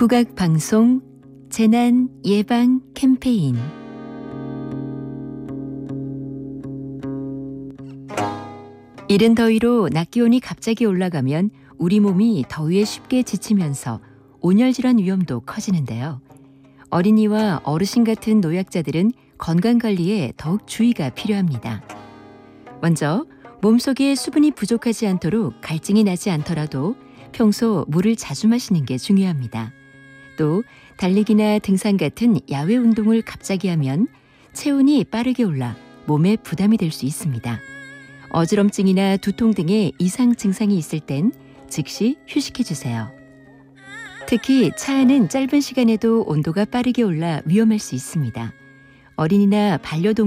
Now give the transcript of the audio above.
국악 방송 재난 예방 캠페인. 이른 더위로 낮 기온이 갑자기 올라가면 우리 몸이 더위에 쉽게 지치면서 온열 질환 위험도 커지는데요. 어린이와 어르신 같은 노약자들은 건강 관리에 더욱 주의가 필요합니다. 먼저 몸속에 수분이 부족하지 않도록 갈증이 나지 않더라도 평소 물을 자주 마시는 게 중요합니다. 또 달리기나 등산 같은 야외 운동을 갑자기 하면 체온이 빠르게 올라 몸에 부담이 될 수 있습니다. 어지럼증이나 두통 등의 이상 증상이 있을 땐 즉시 휴식해 주세요. 특히 차 안은 짧은 시간에도 온도가 빠르게 올라 위험할 수 있습니다. 어린이나 반려동물